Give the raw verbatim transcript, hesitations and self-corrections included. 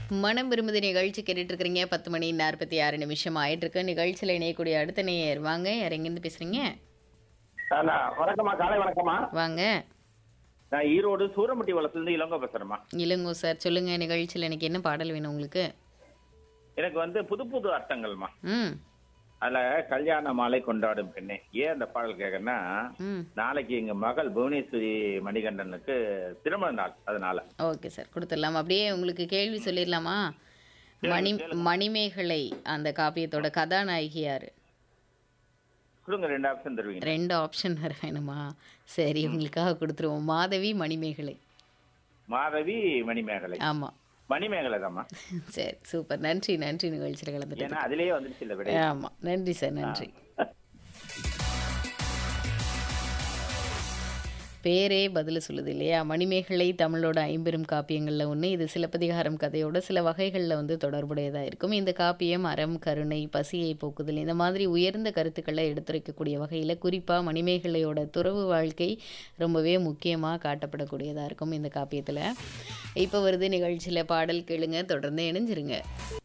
மனம் விரும்புது நிகழ்ச்சி கேட்டுட்டு இருக்கிறீங்க. பத்து மணி நாற்பத்தி ஆறு நிமிஷம் ஆயிட்டு இருக்கு. நிகழ்ச்சியில் இணையக்கூடிய அடுத்த நேயர் வாங்க. யார் எங்கேருந்து பேசுறீங்க? அண்ணா, வணக்கம்மா. காலை வணக்கம்மா. வாங்க. நான் ஈரோடு சூரமுட்டி வளத்துலேருந்து இளங்கோ பேசுறேம்மா. இளங்கோ சார் சொல்லுங்க. நிகழ்ச்சியில் எனக்கு என்ன பாடல் வேணும் உங்களுக்கு? எனக்கு வந்து புது புது அர்த்தங்கள்மா. ம் அதுல கல்யாண மாலை கொண்டாடும் பெண்ணே. ஏன் அந்த பாடல் கேட்கறேன்னா, ம் நாளைக்கு எங்க மகள் புவனேஸ்வரி மணிகண்டனுக்கு திருமண நாள். அதனால ஓகே சார், கொடுத்துடலாம். அப்படியே உங்களுக்கு கேள்வி சொல்லிடலாமா? மணி மணிமேகலை அந்த காப்பியத்தோட கதாநாயகி யாரு? கொடுங்க, ரெண்டு ஆப்ஷன் தருவீங்க. ரெண்டு ஆப்ஷன் வேறு வேணுமா? சரி, உங்களுக்காக கொடுத்துருவோம். மாதவி, மணிமேகலை. மாதவி மணிமேகலை. ஆமாம், மணிமேகலை தாம்மா. சரி, சூப்பர். நன்றி நன்றி நிகழ்ச்சியில் கலந்துட்டு. ஏன்னா அதுலயே வந்துருச்சு இல்ல விட. ஆமாம், நன்றி சார், நன்றி. பேரே பதில் சொல்லுது இல்லையா? மணிமேகலை தமிழோட ஐம்பெரும் காப்பியங்களில் ஒன்று. இது சிலப்பதிகாரம் கதையோட சில வகைகளில் வந்து தொடர்புடையதாக இருக்கும். இந்த காப்பியம் அறம், கருணை, பசியை போக்குதல் இந்த மாதிரி உயர்ந்த கருத்துக்களை எடுத்துரைக்கக்கூடிய வகையில் குறிப்பாக மணிமேகலையோட துறவு வாழ்க்கை ரொம்பவே முக்கியமாக காட்டப்படக்கூடியதாக இருக்கும் இந்த காப்பியத்தில். இப்போ வருது நிகழ்ச்சியில் பாடல் கேளுங்க, தொடர்ந்து இணைஞ்சிருங்க.